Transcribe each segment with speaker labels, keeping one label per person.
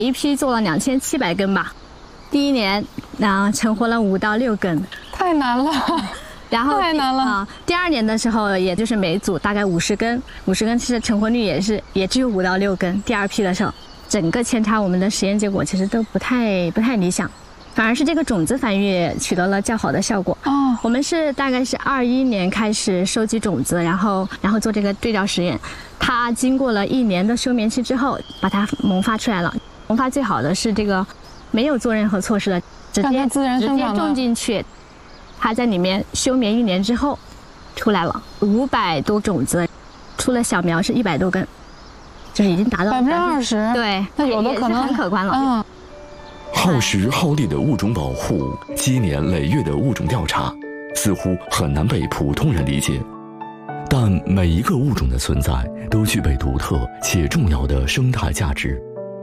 Speaker 1: 一批做了2700根吧，第一年成活了5到6根，
Speaker 2: 太难了。
Speaker 1: 然后
Speaker 2: 太难了
Speaker 1: 第2年的时候，也就是每组大概50根，50根其实成活率也只有5到6根。第2批的时候，整个扦插我们的实验结果其实都不太理想，反而是这个种子繁育取得了较好的效果。
Speaker 2: 哦，
Speaker 1: 我们是大概是21年开始收集种子，然后做这个对照实验，它经过了1年的休眠期之后，把它萌发出来了。萌发最好的是这个没有做任何措施的，直接种进去。它在里面休眠1年之后出来了500多种子，出了小苗是100多根，就是已经达到
Speaker 2: 20%。
Speaker 1: 对，
Speaker 2: 那有的可能
Speaker 1: 很可观了。
Speaker 3: 耗时耗力的物种保护，积年累月的物种调查，似乎很难被普通人理解。但每一个物种的存在都具备独特且重要的生态价值。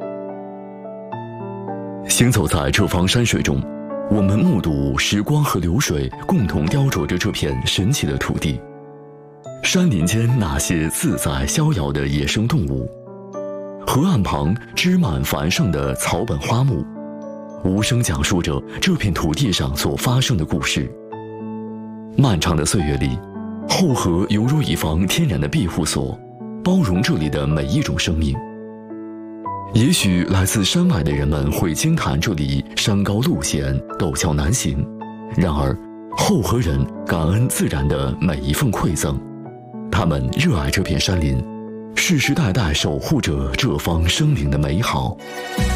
Speaker 3: 行走在这方山水中，我们目睹时光和流水共同雕琢着这片神奇的土地。山林间那些自在逍遥的野生动物，河岸旁枝蔓繁盛的草本花木，无声讲述着这片土地上所发生的故事。漫长的岁月里，后河犹如一方天然的庇护所，包容这里的每一种生命。也许来自山外的人们会惊叹这里山高路险，陡峭难行，然而后河人感恩自然的每一份馈赠，他们热爱这片山林，世世代代守护着这方生灵的美好。